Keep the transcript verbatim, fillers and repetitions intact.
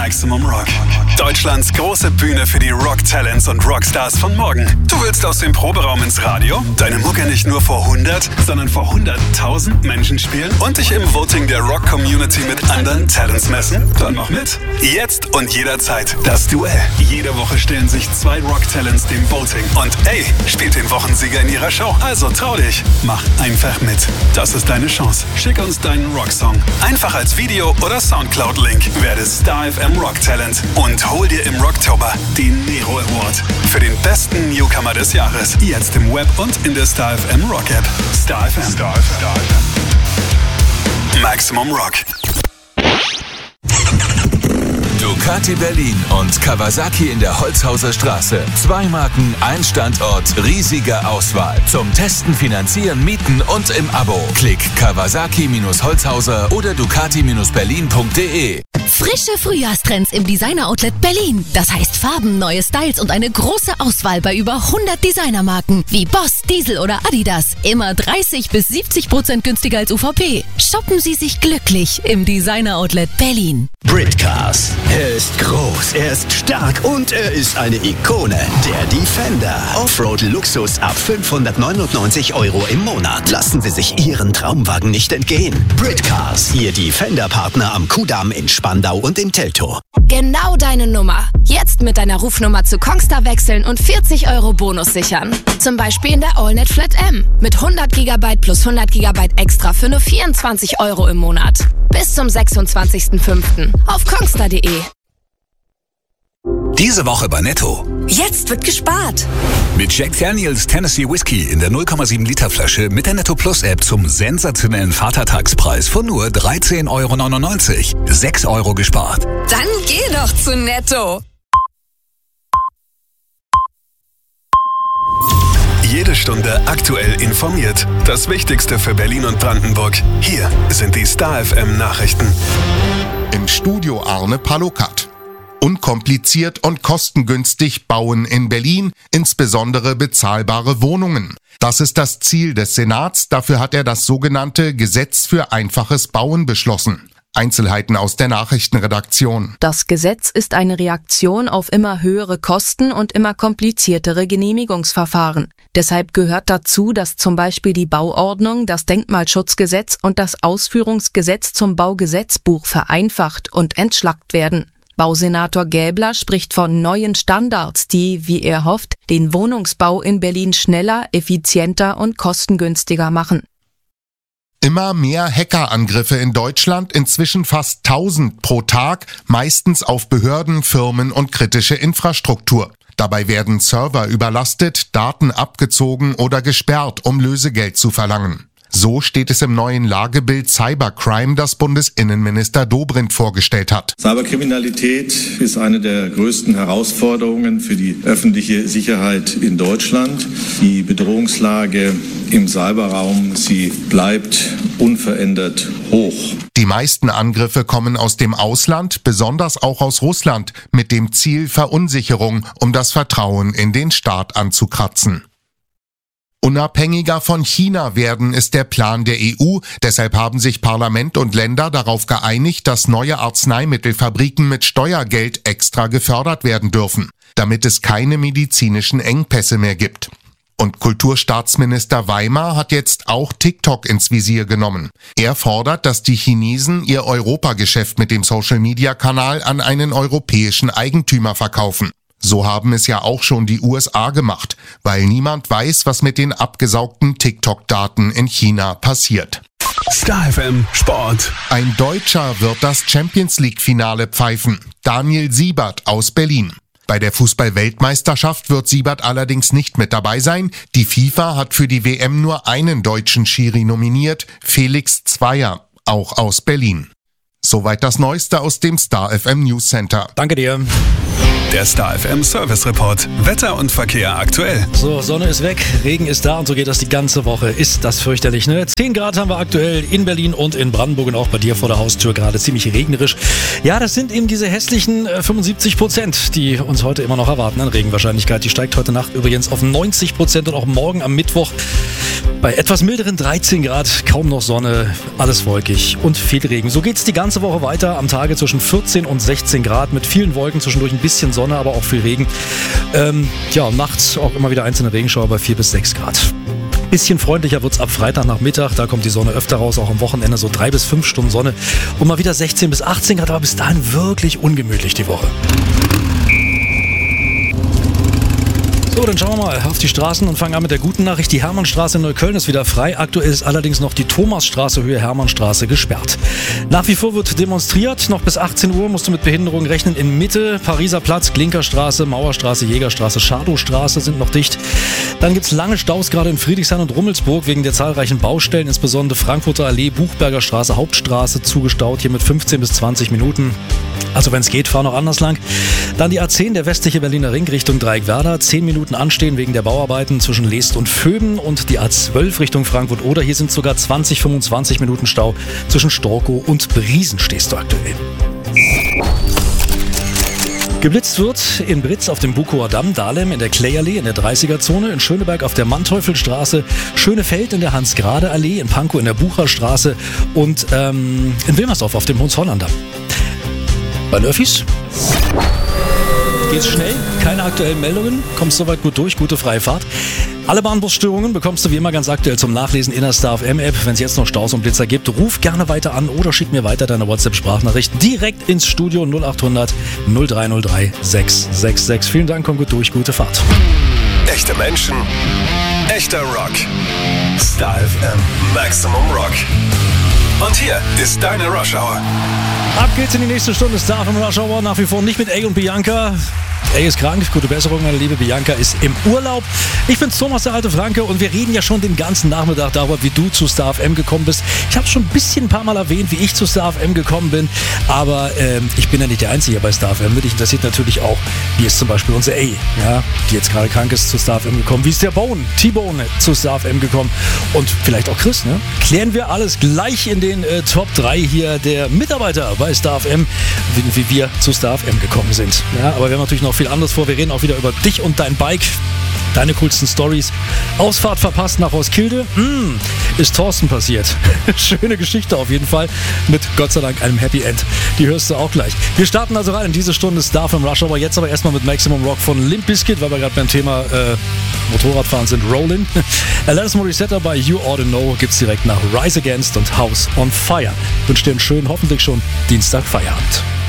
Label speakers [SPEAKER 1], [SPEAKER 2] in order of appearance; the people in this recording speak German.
[SPEAKER 1] Maximum Rock. Deutschlands große Bühne für die Rock-Talents und Rockstars von morgen. Du willst aus dem Proberaum ins Radio, deine Mucke nicht nur vor hundert, sondern vor hunderttausend Menschen spielen und dich im Voting der Rock-Community mit anderen Talents messen? Dann mach mit. Jetzt und jederzeit das Duell. Jede Woche stellen sich zwei Rock-Talents dem Voting. Und ey, spielt den Wochensieger in ihrer Show. Also trau dich. Mach einfach mit. Das ist deine Chance. Schick uns deinen Rocksong. Einfach als Video oder Soundcloud-Link. Werde Star F M Rock Talent und hol dir im Rocktober den Nero Award für den besten Newcomer des Jahres. Jetzt im Web und in der Star F M Rock App. Star F M. Star F M. Maximum Rock.
[SPEAKER 2] Ducati Berlin und Kawasaki in der Holzhauser Straße. Zwei Marken, ein Standort, riesige Auswahl. Zum Testen, Finanzieren, Mieten und im Abo. Klick Kawasaki-Holzhauser oder Ducati-Berlin punkt de.
[SPEAKER 3] Frische Frühjahrstrends im Designer-Outlet Berlin. Das heißt Farben, neue Styles und eine große Auswahl bei über hundert Designermarken wie Boss, Diesel oder Adidas. Immer dreißig bis siebzig Prozent günstiger als U V P. Shoppen Sie sich glücklich im Designer-Outlet Berlin.
[SPEAKER 4] Britcars. Er ist groß, er ist stark und er ist eine Ikone. Der Defender. Offroad-Luxus ab fünfhundertneunundneunzig Euro im Monat. Lassen Sie sich Ihren Traumwagen nicht entgehen. Britcars. Ihr Defender-Partner am Kudamm in Spandau und in Teltow.
[SPEAKER 3] Genau deine Nummer. Jetzt mit deiner Rufnummer zu Kongstar wechseln und vierzig Euro Bonus sichern. Zum Beispiel in der AllNet Flat M. Mit hundert Gigabyte plus hundert Gigabyte extra für nur vierundzwanzig Euro im Monat. Bis zum sechsundzwanzigsten fünften auf kongstar punkt de.
[SPEAKER 2] Diese Woche bei Netto.
[SPEAKER 5] Jetzt wird gespart.
[SPEAKER 2] Mit Jack Daniels Tennessee Whiskey in der null Komma sieben Liter Flasche mit der Netto Plus App zum sensationellen Vatertagspreis von nur dreizehn Euro neunundneunzig. sechs Euro gespart.
[SPEAKER 5] Dann geh doch zu Netto.
[SPEAKER 1] Jede Stunde aktuell informiert. Das Wichtigste für Berlin und Brandenburg. Hier sind die Star F M Nachrichten.
[SPEAKER 6] Im Studio Arne Palokat. Unkompliziert und kostengünstig bauen in Berlin, insbesondere bezahlbare Wohnungen. Das ist das Ziel des Senats. Dafür hat er das sogenannte Gesetz für einfaches Bauen beschlossen. Einzelheiten aus der Nachrichtenredaktion.
[SPEAKER 7] Das Gesetz ist eine Reaktion auf immer höhere Kosten und immer kompliziertere Genehmigungsverfahren. Deshalb gehört dazu, dass zum Beispiel die Bauordnung, das Denkmalschutzgesetz und das Ausführungsgesetz zum Baugesetzbuch vereinfacht und entschlackt werden. Bausenator Gäbler spricht von neuen Standards, die, wie er hofft, den Wohnungsbau in Berlin schneller, effizienter und kostengünstiger machen.
[SPEAKER 6] Immer mehr Hackerangriffe in Deutschland, inzwischen fast tausend pro Tag, meistens auf Behörden, Firmen und kritische Infrastruktur. Dabei werden Server überlastet, Daten abgezogen oder gesperrt, um Lösegeld zu verlangen. So steht es im neuen Lagebild Cybercrime, das Bundesinnenminister Dobrindt vorgestellt hat.
[SPEAKER 8] Cyberkriminalität ist eine der größten Herausforderungen für die öffentliche Sicherheit in Deutschland. Die Bedrohungslage im Cyberraum, sie bleibt unverändert hoch.
[SPEAKER 6] Die meisten Angriffe kommen aus dem Ausland, besonders auch aus Russland, mit dem Ziel Verunsicherung, um das Vertrauen in den Staat anzukratzen. Unabhängiger von China werden ist der Plan der E U. Deshalb haben sich Parlament und Länder darauf geeinigt, dass neue Arzneimittelfabriken mit Steuergeld extra gefördert werden dürfen, damit es keine medizinischen Engpässe mehr gibt. Und Kulturstaatsminister Weimar hat jetzt auch TikTok ins Visier genommen. Er fordert, dass die Chinesen ihr Europageschäft mit dem Social-Media-Kanal an einen europäischen Eigentümer verkaufen. So haben es ja auch schon die U S A gemacht, weil niemand weiß, was mit den abgesaugten TikTok-Daten in China passiert.
[SPEAKER 1] Star F M Sport.
[SPEAKER 6] Ein Deutscher wird das Champions-League-Finale pfeifen. Daniel Siebert aus Berlin. Bei der Fußball-Weltmeisterschaft wird Siebert allerdings nicht mit dabei sein. Die FIFA hat für die W M nur einen deutschen Schiri nominiert, Felix Zweier, auch aus Berlin. Soweit das Neueste aus dem Star F M News Center.
[SPEAKER 9] Danke dir.
[SPEAKER 1] Der Star F M Service Report. Wetter und Verkehr aktuell.
[SPEAKER 9] So, Sonne ist weg, Regen ist da und so geht das die ganze Woche. Ist das fürchterlich, ne? zehn Grad haben wir aktuell in Berlin und in Brandenburg und auch bei dir vor der Haustür gerade ziemlich regnerisch. Ja, das sind eben diese hässlichen fünfundsiebzig Prozent, die uns heute immer noch erwarten an Regenwahrscheinlichkeit. Die steigt heute Nacht übrigens auf neunzig Prozent und auch morgen am Mittwoch bei etwas milderen dreizehn Grad. Kaum noch Sonne, alles wolkig und viel Regen. So geht's die ganze ganze Woche weiter. Am Tage zwischen vierzehn und sechzehn Grad mit vielen Wolken, zwischendurch ein bisschen Sonne, aber auch viel Regen. Ähm, ja, und nachts auch immer wieder einzelne Regenschauer bei vier bis sechs Grad. Bisschen freundlicher wird's ab Freitagnachmittag, da kommt die Sonne öfter raus, auch am Wochenende so drei bis fünf Stunden Sonne und mal wieder sechzehn bis achtzehn Grad, aber bis dahin wirklich ungemütlich die Woche. So, dann schauen wir mal auf die Straßen und fangen an mit der guten Nachricht. Die Hermannstraße in Neukölln ist wieder frei. Aktuell ist allerdings noch die Thomasstraße Höhe Hermannstraße gesperrt. Nach wie vor wird demonstriert. Noch bis achtzehn Uhr musst du mit Behinderung rechnen. In Mitte, Pariser Platz, Klinkerstraße, Mauerstraße, Jägerstraße, Schadowstraße sind noch dicht. Dann gibt es lange Staus gerade in Friedrichshain und Rummelsburg wegen der zahlreichen Baustellen. Insbesondere Frankfurter Allee, Buchberger Straße, Hauptstraße zugestaut. Hier mit fünfzehn bis zwanzig Minuten. Also wenn es geht, fahr noch anders lang. Dann die A zehn, der westliche Berliner Ring Richtung Dreieckwerder. zehn Minuten anstehen wegen der Bauarbeiten zwischen Leest und Vöben. Und die A zwölf Richtung Frankfurt-Oder. Hier sind sogar zwanzig, fünfundzwanzig Minuten Stau. Zwischen Storkow und Briesen stehst du aktuell. Geblitzt wird in Britz auf dem Bukower Damm, Dahlem in der Klayallee in der dreißiger-Zone, in Schöneberg auf der Manteuffelstraße, Schönefeld in der Hans-Grade-Allee, in Pankow in der Bucherstraße und ähm, in Wilmersdorf auf dem Hohenzollern-Damm. Bei den Öffis geht's schnell, keine aktuellen Meldungen, kommst soweit gut durch, gute freie Fahrt. Alle Bahnbusstörungen bekommst du wie immer ganz aktuell zum Nachlesen in der Star F M App. Wenn es jetzt noch Staus und Blitzer gibt, ruf gerne weiter an oder schick mir weiter deine WhatsApp-Sprachnachricht direkt ins Studio null acht hundert null drei null drei sechs sechs sechs. Vielen Dank, komm gut durch, gute Fahrt.
[SPEAKER 1] Echte Menschen, echter Rock. Star F M Maximum Rock. Und hier ist deine Rush Hour.
[SPEAKER 9] Ab geht's in die nächste Stunde Star von Rush Hour. Nach wie vor nicht mit A und Bianca. A ist krank, gute Besserung, meine liebe. Bianca ist im Urlaub. Ich bin's, Thomas, der alte Franke, und wir reden ja schon den ganzen Nachmittag darüber, wie du zu Star F M gekommen bist. Ich habe schon ein bisschen ein paar Mal erwähnt, wie ich zu Star F M gekommen bin, aber ähm, ich bin ja nicht der Einzige bei Star F M. Mich interessiert natürlich auch, wie ist zum Beispiel unsere A, ja, die jetzt gerade krank ist, zu Star F M gekommen. Wie ist der Bone, T-Bone, zu Star F M gekommen? Und vielleicht auch Chris, ne? Klären wir alles gleich in den äh, Top drei hier der Mitarbeiter bei Star F M, wie, wie wir zu Star F M gekommen sind. Ja, aber wir haben natürlich noch viel anderes vor. Wir reden auch wieder über dich und dein Bike. Deine coolsten Stories. Ausfahrt verpasst nach Roskilde. Mm, ist Thorsten passiert. Schöne Geschichte auf jeden Fall. Mit Gott sei Dank einem Happy End. Die hörst du auch gleich. Wir starten also rein in diese Stunde Star vom Rush Hour. Jetzt aber erstmal mit Maximum Rock von Limp Bizkit, weil wir gerade beim Thema äh, Motorradfahren sind. Rollin'. Alanis Morissette bei You Ought to Know gibt's direkt nach Rise Against und House on Fire. Wünsche dir einen schönen, hoffentlich schon Dienstag Feierabend.